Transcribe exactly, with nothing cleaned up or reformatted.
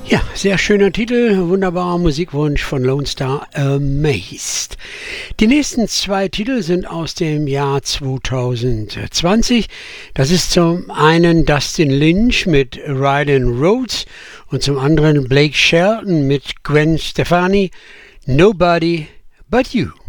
Ja, sehr schöner Titel, wunderbarer Musikwunsch von Lone Star Amazed. Die nächsten zwei Titel sind aus dem Jahr zweitausendzwanzig. Das ist zum einen Dustin Lynch mit Ryden Rhodes und zum anderen Blake Shelton mit Gwen Stefani, Nobody But You.